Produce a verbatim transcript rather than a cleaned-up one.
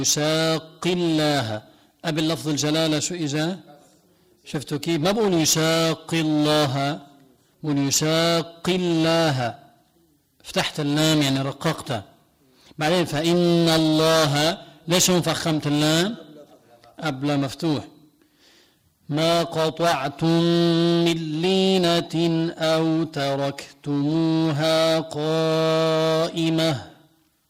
يساق الله. قبل لفظ الجلالة شو إجا؟ شفتوا كيف؟ ما بقول يساق الله، بقول يساق الله، فتحت اللام يعني رققتها. بعدين فإن الله، ليش هون فخمت اللام؟ قبل مفتوح. ما قطعتم من لينة أو تركتموها قائمة